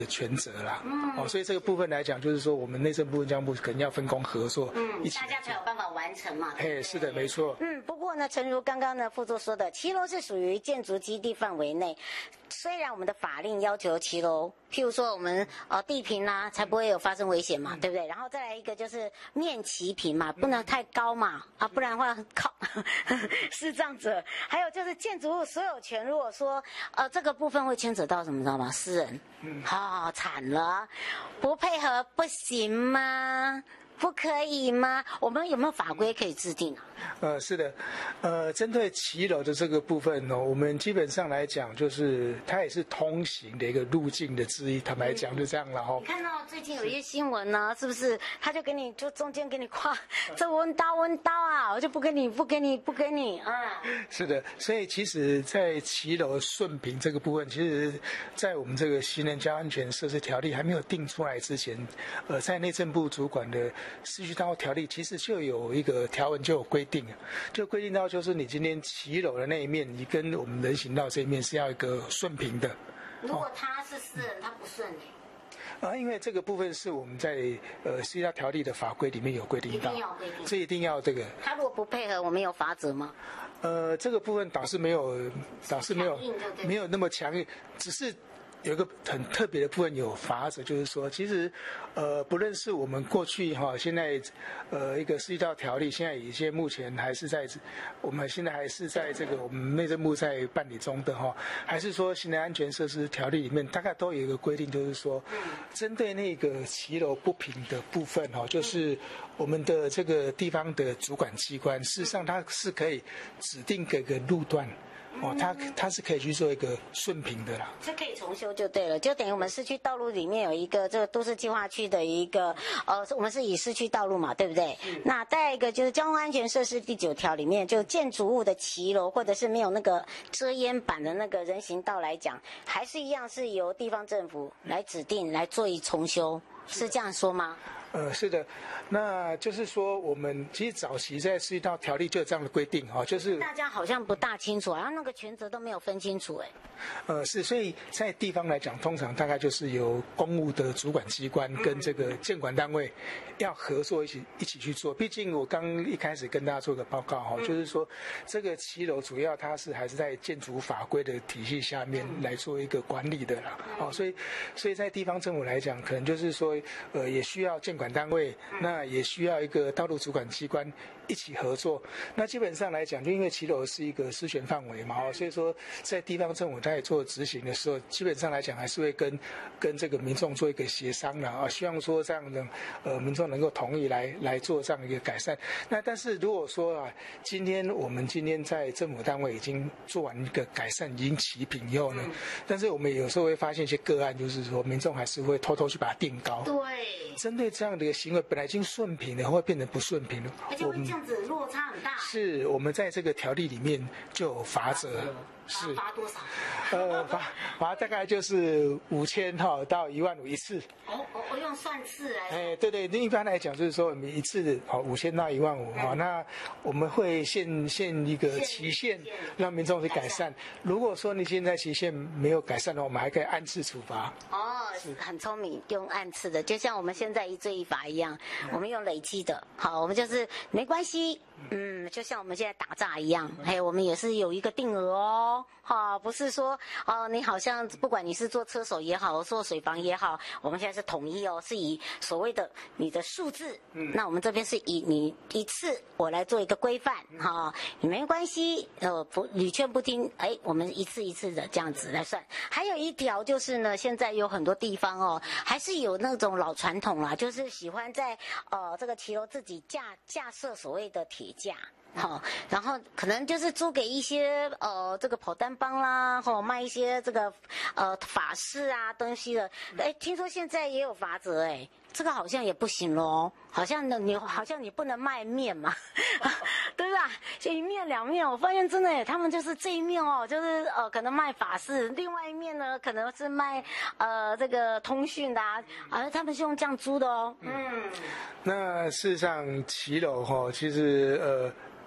权责啦。所以这个部分来讲，就是说我们内政部跟交通部可能要分工合作，一起大家才有办法完成嘛。 是的，没错。 不过呢，诚如刚刚呢副座说的，骑楼是属于建筑基地范围内，虽然我们的法令要求骑楼，譬如说我们地平啊，才不会有发生危险嘛，对不对？然后再来一个就是面齐平嘛，不能太高嘛，不然的话靠是这样子。还有就是建筑物所有权，如果说这个部分会牵扯到什么，知道吗？私人，惨了，不配合不行吗？不可以吗？我们有没有法规可以制定啊？ 是的，针对骑楼的这个部分呢，我们基本上来讲，就是它也是通行的一个路径的之一。坦白讲，就这样了哈。 你看到最近有一些新闻呢，是不是？他就给你就中间给你画这温刀啊，我就不给你啊。 是的，所以其实，在骑楼顺平这个部分，其实，在我们这个行人交通安全设施条例还没有定出来之前，在内政部主管的市区道路条例其实就有一个条文就有规定，就规定到就是你今天骑楼的那一面，你跟我们人行道这一面是要一个顺平的。 如果他是私人，他不顺因为这个部分是我们在市区道条例的法规里面有规定到， 一定要规定， 这一定要这个。 他如果不配合，我们有罚则吗？ 这个部分倒是没有那么强硬，只是有一个很特别的部分有罚则，就是说，其实，不论是我们过去现在，一个市区道条例，现在有些目前还是在，我们现在还是在这个我们内政部在办理中的还是说行人安全设施条例里面大概都有一个规定，就是说，针对那个骑楼不平的部分就是我们的这个地方的主管机关，事实上它是可以指定给个路段。它是可以去做一个顺平的啦， 这可以重修就对了，就等于我们市区道路里面有一个这个都市计划区的一个我们是以市区道路嘛，对不对？那再一个就是交通安全设施第9条里面，就建筑物的骑楼或者是没有那个遮烟板的那个人行道来讲，还是一样是由地方政府来指定来做一重修，是这样说吗？ 是的，那就是说，我们其实早期在市区道条例就有这样的规定就是大家好像不大清楚，然后那个权责都没有分清楚是，所以在地方来讲，通常大概就是由公务的主管机关跟这个建管单位要合作一起去做。毕竟我刚一开始跟大家做个报告就是说这个骑楼主要它还是在建筑法规的体系下面来做一个管理的啦。所以在地方政府来讲，可能就是说也需要建管单位，那也需要一个道路主管机关一起合作。那基本上来讲，就因为骑楼是一个私权范围嘛，所以说在地方政府在做执行的时候，基本上来讲还是会跟这个民众做一个协商的希望说这样的民众能够同意来做这样一个改善。那但是如果说我们今天在政府单位已经做完一个改善，已经齐平以后呢，但是我们有时候会发现一些个案，就是说民众还是会偷偷去把它垫高。 对， 针对这样的一个行为，本来已经顺平了，会变成不顺平了， 而且会这样子落差很大。 是我们在这个条例里面就有罚则。是罚多少？ 罚大概就是5000到15000一次。 我用算次来。 对，一般来讲就是说我们一次5000到15000那我们会限一个期限，让民众去改善。如果说你现在期限没有改善的话，我们还可以按次处罚。 很聪明，用按次的，就像我们现在一罪一罚一样，我们用累积的。好，我们就是没关系。就像我们现在打诈一样，我们也是有一个定额不是说你好像不管你是做车手也好，做水房也好，我们现在是统一是以所谓的你的数字，那我们这边是以你一次我来做一个规范你没关系，屡劝不听，我们一次一次的这样子来算。还有一条就是呢，现在有很多地方还是有那种老传统啦，就是喜欢在这个骑楼自己架设所谓的铁架。然后可能就是租给一些这个跑单帮啦，卖一些这个法式啊东西的。听说现在也有罚则这个好像也不行咯，好像你不能卖面嘛，对吧？一面两面，我发现真的他们就是这一面就是可能卖法式，另外一面呢可能是卖这个通讯的他们是用这样租的那事实上骑楼其实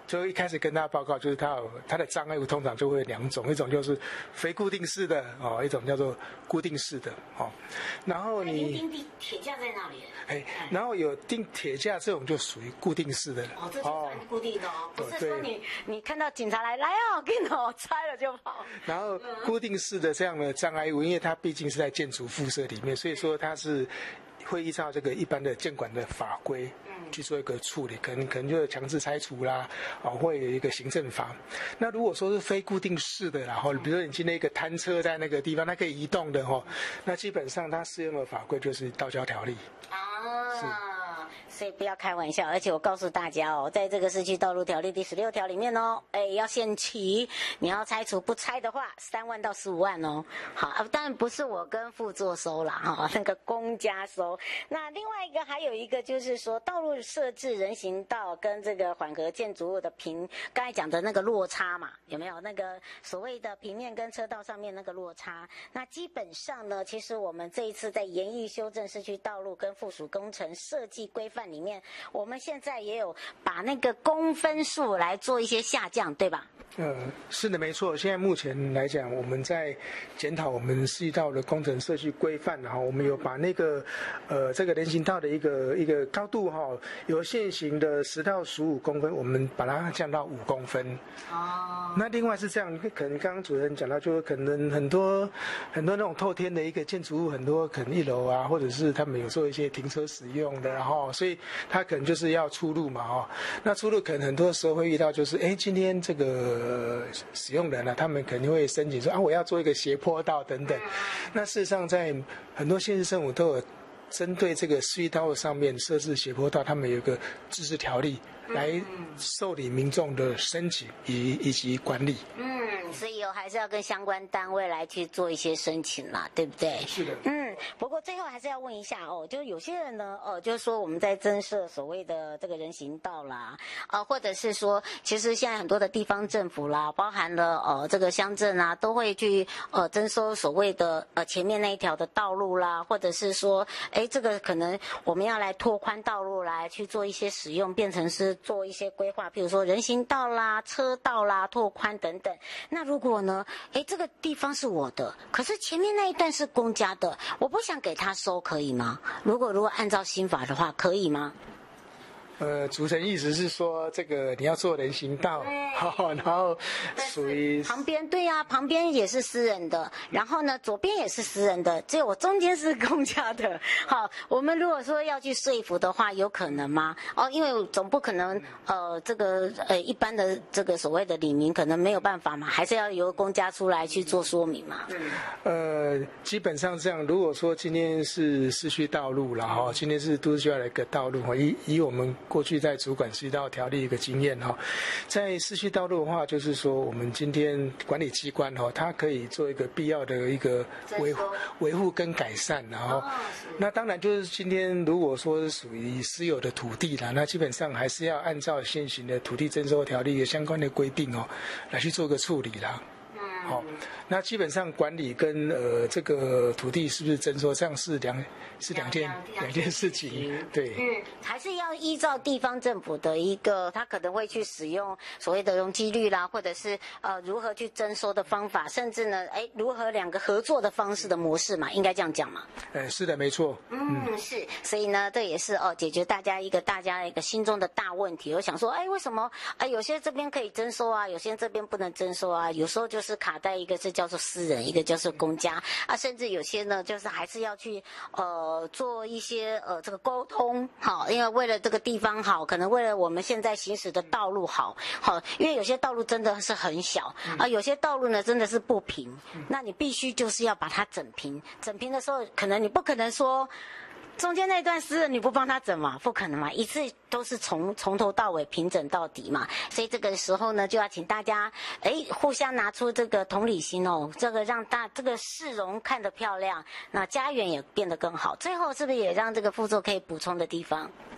就一开始跟大家报告，就是它的障碍物通常就会有2种，一种就是非固定式的哦，一种叫做固定式的哦。然后你钉铁架在那里？ 然后有钉铁架这种就属于固定式的哦，这就算固定的哦，不是说你看到警察来哦，给你拆了就跑。 然后固定式的这样的障碍物，因为它毕竟是在建筑附设里面，所以说它是会依照这个一般的建管的法规去做一个处理，可能就是强制拆除啦，会有一个行政法。那如果说是非固定式的，然后比如说你今天一个摊车在那个地方，它可以移动的那基本上它适用的法规就是道交条例。 所以不要开玩笑，而且我告诉大家在这个市区道路条例第16条里面要限期，你要拆除，不拆的话3万到15万哦。好，当然不是我跟副座收啦那个公家收。那另外一个还有一个就是说，道路设置人行道跟这个缓和建筑物的刚才讲的那个落差嘛，有没有那个所谓的平面跟车道上面那个落差？那基本上呢，其实我们这一次在研议修正市区道路跟附属工程设计规范里面，我们现在也有把那个公分数来做一些下降，对吧？ 是的，没错。现在目前来讲，我们在检讨我们市道的工程设计规范，我们有把那个这个人行道的一个高度由现行的10到15公分，我们把它降到5公分。那另外是这样，可能刚刚主任讲到，就可能很多那种透天的一个建筑物，很多可能1楼啊，或者是他们有做一些停车使用的，所以他可能就是要出入嘛那出入可能很多时候会遇到，就是今天这个使用人他们肯定会申请说我要做一个斜坡道等等。那事实上在很多县市政府都有针对这个市区道路上面设置斜坡道，他们有一个自治条例来受理民众的申请以及管理。 所以还是要跟相关单位来去做一些申请啦，对不对？ 是的。 不过最后还是要问一下就是有些人呢就是说我们在增设所谓的这个人行道啦或者是说其实现在很多的地方政府啦，包含了这个乡镇啊，都会去征收所谓的前面那一条的道路啦，或者是说这个可能我们要来拓宽道路来去做一些使用，变成是做一些规划，比如说人行道啦、车道啦拓宽等等。那如果呢这个地方是我的，可是前面那一段是公家的，我不想给他收，可以吗？如果按照新法的话，可以吗？ 主持人意思是说，这个你要做人行道，然后属于旁边，对呀，旁边也是私人的，然后呢，左边也是私人的，只有我中间是公家的。好，我们如果说要去说服的话，有可能吗？因为总不可能，这个一般的这个所谓的里民可能没有办法嘛，还是要由公家出来去做说明嘛。 基本上这样，如果说今天是市区道路了今天是都市计划的一个道路以我们过去在主管市区道条例一个经验在市区道路的话，就是说我们今天管理机关它可以做一个必要的一个维护跟改善，那当然就是今天如果说是属于私有的土地啦，那基本上还是要按照现行的土地征收条例的相关的规定来去做个处理啦。那基本上管理跟这个土地是不是征收，这样是两件事情，对。 还是要依照地方政府的一个，他可能会去使用所谓的容积率啦，或者是如何去征收的方法，甚至呢，如何2个合作的方式的模式嘛，应该这样讲嘛。 是的，没错。 是，所以呢，这也是解决大家一个心中的大问题。我想说，为什么有些这边可以征收啊，有些这边不能征收啊？有时候就是卡在一个是叫做私人，一个叫做公家啊，甚至有些呢，就是还是要去做一些这个沟通，好，因为为了这个地方好，可能为了我们现在行驶的道路好，因为有些道路真的是很小有些道路呢真的是不平，那你必须就是要把它整平。整平的时候，可能你不可能说中间那段私人你不帮他整嘛，不可能嘛，一次都是从头到尾平整到底嘛。所以这个时候呢，就要请大家互相拿出这个同理心这个让这个市容看得漂亮，那家园也变得更好。最后是不是也让这个副座可以补充的地方？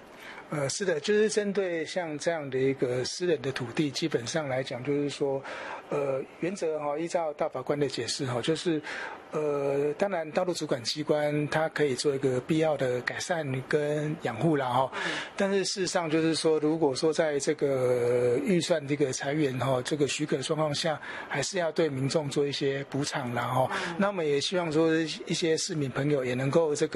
是的，就是针对像这样的一个私人的土地，基本上来讲，就是说，原则依照大法官的解释就是当然道路主管机关它可以做一个必要的改善跟养护啦但是事实上就是说，如果说在这个预算这个财源这个许可的状况下，还是要对民众做一些补偿啦那我们也希望说一些市民朋友也能够这个